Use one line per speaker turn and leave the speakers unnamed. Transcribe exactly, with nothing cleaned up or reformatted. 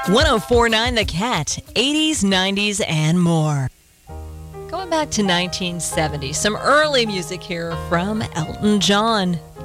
ten forty-nine The Cat, eighties, nineties, and more. Going back to nineteen seventy, some early music here from Elton John.